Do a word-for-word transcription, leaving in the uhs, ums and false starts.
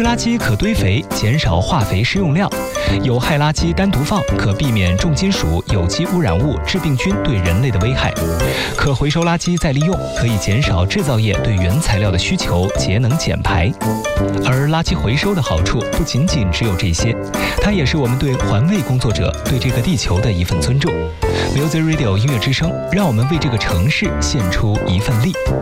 垃圾可堆肥，减少化肥施用量；有害垃圾单独放，可避免重金属、有机污染物、致病菌对人类的危害。可回收垃圾再利用，可以减少制造业对原材料的需求，节能减排。而垃圾回收的好处不仅仅只有这些，它也是我们对环卫工作者、对这个地球的一份尊重。Music Radio 音乐之声，让我们为这个城市献出一份力。